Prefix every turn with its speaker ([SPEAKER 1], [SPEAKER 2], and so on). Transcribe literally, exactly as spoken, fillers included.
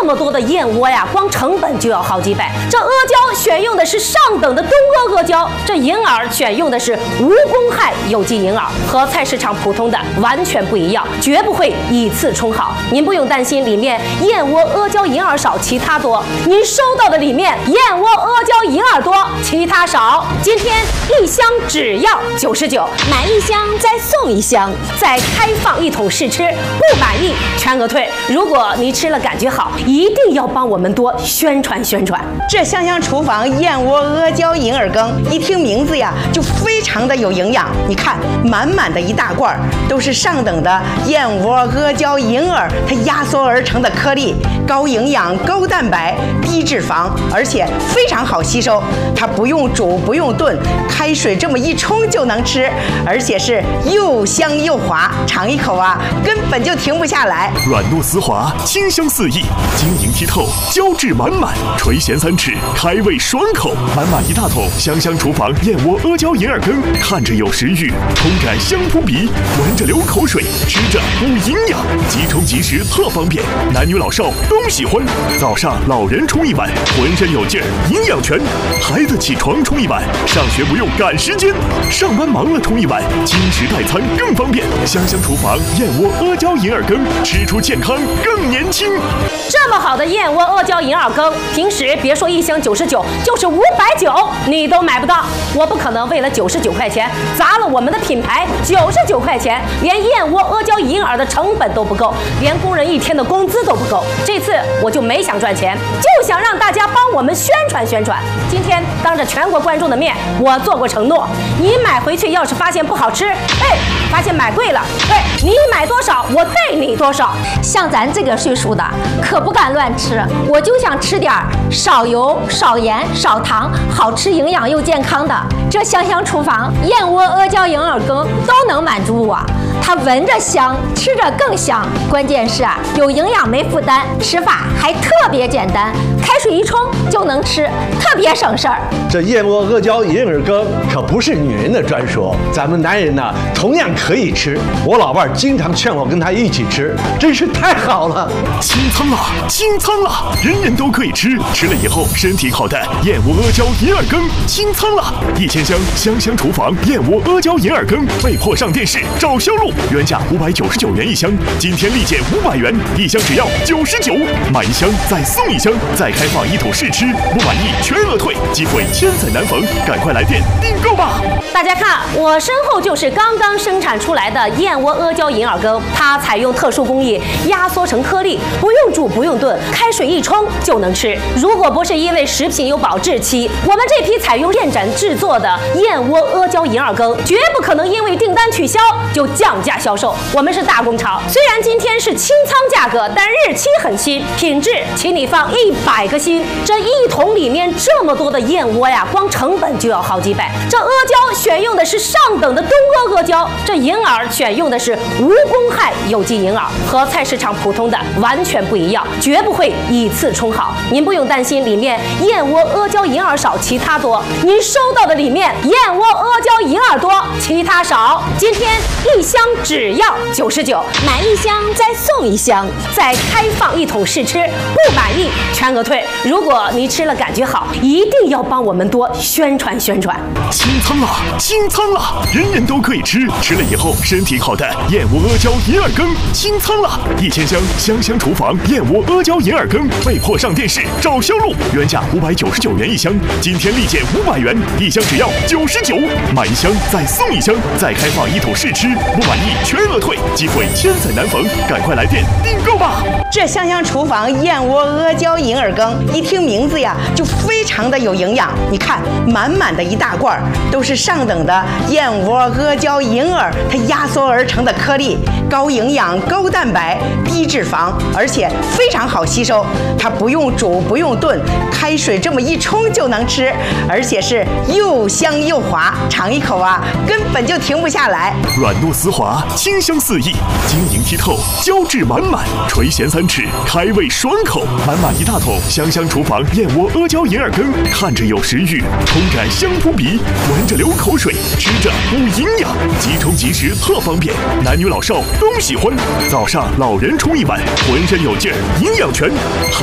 [SPEAKER 1] 这么多的燕窝呀，光成本就要好几百。这阿胶选用的是上等的东阿阿胶，这银耳选用的是无公害有机银耳，和菜市场普通的完全不一样，绝不会以次充好。您不用担心里面燕窝阿胶银耳少，其他多。您收到的里面燕窝阿胶银耳多，其他少。今天一箱只要九十九，买一箱再送一箱，再开放一桶试吃，不满意全额退。如果你吃了感觉好，一定要帮我们多宣传宣传。
[SPEAKER 2] 这香香厨房燕窝阿胶银耳羹，一听名字呀就非常的有营养。你看，满满的一大罐都是上等的燕窝阿胶银耳，它压缩而成的颗粒，高营养、高蛋白、低脂肪，而且非常好吸收。它不用煮，不用炖，开水这么一冲就能吃，而且是又香又滑，尝一口啊，根本就停不下来。
[SPEAKER 3] 软糯丝滑，清香四溢，晶莹剔透，胶质满满，垂涎三尺，开胃爽口。满满一大桶香香厨房燕窝阿胶银耳羹，看着有食欲，冲感香扑鼻，闻着流口水，吃着补营养，即冲即食特方便，男女老少都喜欢。早上老人冲一碗，浑身有劲儿，营养全；孩子起床冲一碗，上学不用赶时间；上班忙了冲一碗，轻食代餐更方便。香香厨房燕窝阿胶银耳羹，吃出健康更年轻。
[SPEAKER 1] 这么好的燕窝阿胶银耳羹，平时别说一箱九十九，就是五百九你都买不到。我不可能为了九十九块钱砸了我们的品牌。九十九块钱连燕窝阿胶银耳的成本都不够，连工人一天的工资都不够。这次我就没想赚钱，就想让大家帮我们宣传宣传。今天当着全国观众的面，我做过承诺，你买回去要是发现不好吃，哎，发现买贵了，哎，你买多少我带你多少。
[SPEAKER 4] 像咱这个岁数的可不敢乱吃，我就想吃点少油、少盐、少糖，好吃、营养又健康的。这香香厨房燕窝阿胶银耳羹都能满足我。它闻着香，吃着更香，关键是啊，有营养没负担，吃法还特别简单，开水一冲就能吃，特别省事儿。
[SPEAKER 5] 这燕窝阿胶银耳羹可不是女人的专属，咱们男人呢同样可以吃。我老伴儿经常劝我跟他一起吃，真是太好了。
[SPEAKER 3] 清仓了，清仓了，人人都可以吃，吃了以后身体好的燕窝阿胶银耳羹清仓了，一千箱香香厨房燕窝阿胶银耳羹被迫上电视找销路。原价五百九十九元一箱，今天立减五百元，一箱只要九十九，买一箱再送一箱，再开放一桶试吃，不满意全额退，机会千载难逢，赶快来电订购吧！
[SPEAKER 1] 大家看，我身后就是刚刚生产出来的燕窝阿胶银耳羹，它采用特殊工艺压缩成颗粒，不用煮不用炖，开水一冲就能吃。如果不是因为食品有保质期，我们这批采用燕盏制作的燕窝阿胶银耳羹，绝不可能因为订单取消就降价销售。我们是大工厂，虽然今天是清仓价格，但日期很新，品质请你放一百个心。这一桶里面这么多的燕窝呀，光成本就要好几百。这阿胶选用的是上等的东阿阿胶，这银耳选用的是无公害有机银耳，和菜市场普通的完全不一样，绝不会以次充好。您不用担心里面燕窝阿胶银耳少，其他多。您收到的里面燕窝阿胶银耳多，其他少。今天一箱只要九十九，买一箱再送一箱，再开放一桶试吃，不满意全额退。如果你吃了感觉好，一定要帮我们多宣传宣传。
[SPEAKER 3] 清仓了，清仓了，人人都可以吃，吃了以后身体好的燕窝阿胶银耳羹清仓了，一千箱香香厨房燕窝阿胶银耳羹被迫上电视找销路，原价五百九十九元一箱，今天立减五百元，一箱只要九十九，买一箱再送一箱，再开放一桶试吃，不满意全额退，机会千载难逢，赶快来电订购吧！
[SPEAKER 2] 这香香厨房燕窝阿胶银耳羹，一听名字呀就非常的有营养。你看，满满的一大罐都是上等的燕窝阿胶银耳，它压缩而成的颗粒，高营养、高蛋白、低脂肪，而且非常好吸收。它不用煮不用炖，开水这么一冲就能吃，而且是又香又滑，尝一口啊，根本就停不下来。
[SPEAKER 3] 软糯丝滑，清香四溢，晶莹剔透，胶质满满，垂涎三尺，开胃爽口。满满一大桶香香厨房燕窝阿胶银耳羹，看着有食欲，冲感香扑鼻，闻着流口水，吃着补营养，即冲即食特方便，男女老少都喜欢。早上老人冲一碗，浑身有劲儿，营养全。